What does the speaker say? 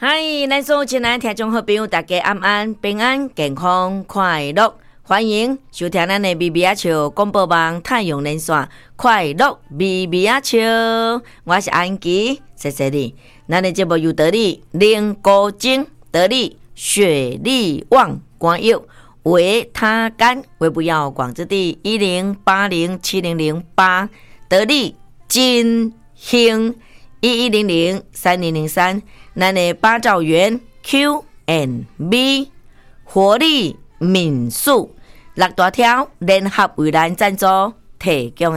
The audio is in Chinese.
嗨，咱所有亲爱的听众好朋友，大家安安平安健康快乐，欢迎收听咱的咪咪仔笑广播网太阳连线快乐咪咪仔笑，我是安琪，谢谢你。咱的节目由得力灵高精得力雪力旺光佑维他干微不要广之地10807008得力金兴11003003。咱的八兆元 Q&B 活力民宿6大条联合为咱赞助提供。